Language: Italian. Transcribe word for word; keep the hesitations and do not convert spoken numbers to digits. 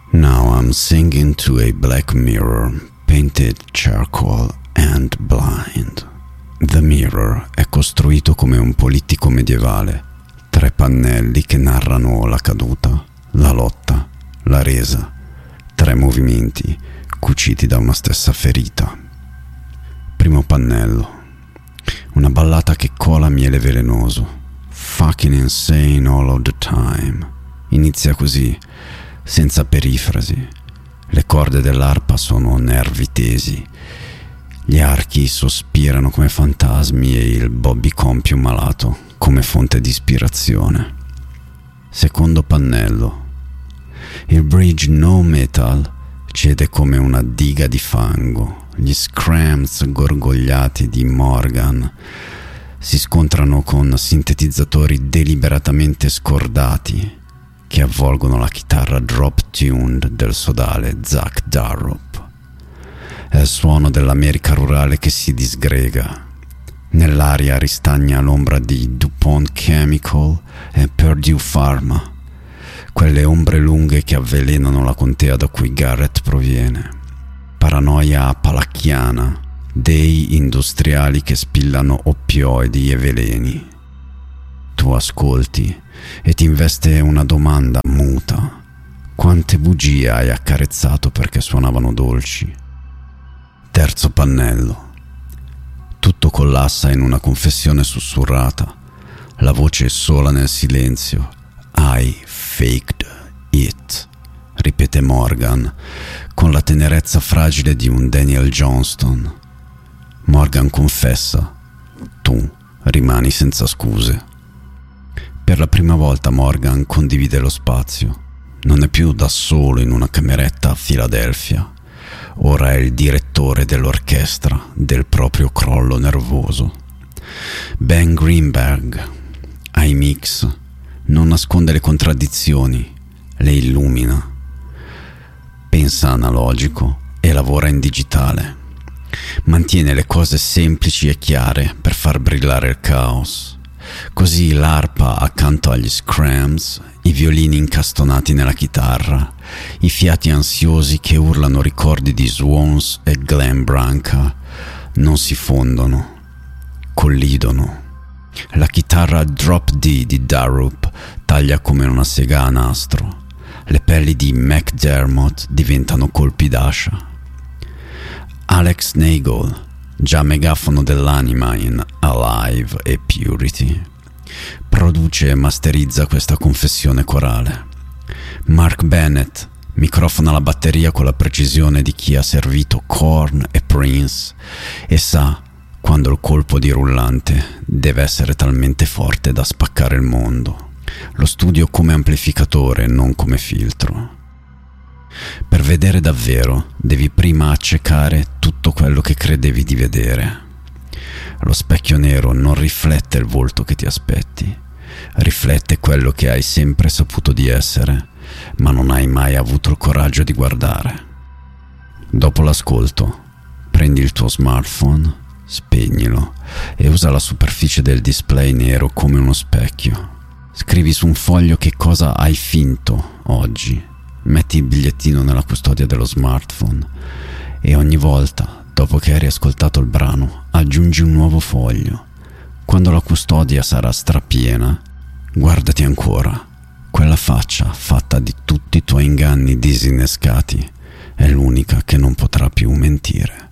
Now I'm singing to a black mirror, painted charcoal and blind. The mirror è costruito come un polittico medievale, tre pannelli che narrano la caduta, la lotta, la resa, tre movimenti cuciti da una stessa ferita. Primo pannello. Una ballata che cola miele velenoso. Fucking insane all of the time. Inizia così, senza perifrasi. Le corde dell'arpa sono nervi tesi. Gli archi sospirano come fantasmi e il Bobby Compio malato come fonte di ispirazione. Secondo pannello. Il bridge no metal cede come una diga di fango. Gli scrams gorgogliati di Morgan si scontrano con sintetizzatori deliberatamente scordati che avvolgono la chitarra drop-tuned del sodale Zach Darrop. È il suono dell'America rurale che si disgrega. Nell'aria ristagna l'ombra di DuPont Chemical e Purdue Pharma, quelle ombre lunghe che avvelenano la contea da cui Garrett proviene. Paranoia appalacchiana, dei industriali che spillano oppioidi e veleni. Tu ascolti e ti investe una domanda muta. Quante bugie hai accarezzato perché suonavano dolci? Terzo pannello. Tutto collassa in una confessione sussurrata. La voce sola nel silenzio. I faked it, ripete Morgan, con la tenerezza fragile di un Daniel Johnston. Morgan confessa. Tu rimani senza scuse. Per la prima volta Morgan condivide lo spazio. Non è più da solo in una cameretta a Filadelfia. Ora è il direttore dell'orchestra del proprio crollo nervoso. Ben Greenberg, ai mix, non nasconde le contraddizioni, le illumina. Pensa analogico e lavora in digitale. Mantiene le cose semplici e chiare per far brillare il caos. Così l'arpa accanto agli scrams, i violini incastonati nella chitarra, i fiati ansiosi che urlano ricordi di Swans e Glen Branca non si fondono, collidono. La chitarra drop D di Darrop taglia come una sega a nastro. Le pelli di McDermott diventano colpi d'ascia. Alex Nagel, già megafono dell'anima in Alive e Purity, produce e masterizza questa confessione corale. Mark Bennett microfona la batteria con la precisione di chi ha servito Korn e Prince e sa quando il colpo di rullante deve essere talmente forte da spaccare il mondo. Lo studio come amplificatore, non come filtro. Per vedere davvero, devi prima accecare tutto quello che credevi di vedere. Lo specchio nero non riflette il volto che ti aspetti, riflette quello che hai sempre saputo di essere, ma non hai mai avuto il coraggio di guardare. Dopo l'ascolto, prendi il tuo smartphone, spegnilo e usa la superficie del display nero come uno specchio. Scrivi su un foglio che cosa hai finto oggi. Metti il bigliettino nella custodia dello smartphone e ogni volta, dopo che hai riascoltato il brano, aggiungi un nuovo foglio. Quando la custodia sarà strapiena, guardati ancora. Quella faccia fatta di tutti i tuoi inganni disinnescati è l'unica che non potrà più mentire.